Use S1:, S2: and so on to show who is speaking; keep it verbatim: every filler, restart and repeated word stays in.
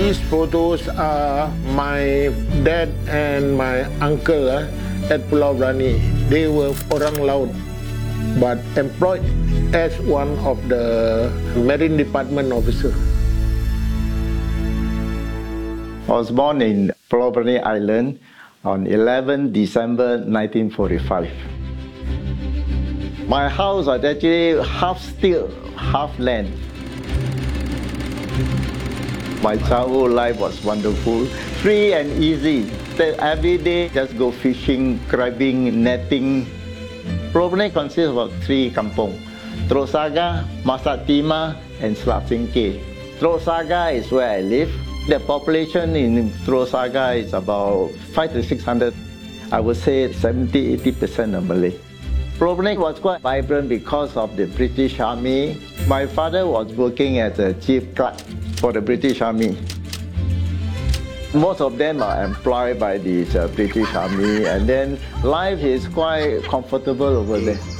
S1: These photos are my dad and my uncle uh, at Pulau Brani. They were orang laut, but employed as one of the Marine Department officer.
S2: I was born in Pulau Brani Island on eleventh December nineteen forty-five. My house was actually half steel, half land. My childhood life was wonderful, free and easy. Every day, just go fishing, crabbing, netting. Pulau Brani consists of three kampong: Teluk Saga, Masak Timah, and Selat Singkeh. Teluk Saga is where I live. The population in Teluk Saga is about five to six hundred. I would say seventy to eighty percent are Malay. Pulau Brani was quite vibrant because of the British Army. My father was working as a chief clerk for the British Army. Most of them are employed by the uh, British Army, and then life is quite comfortable over there.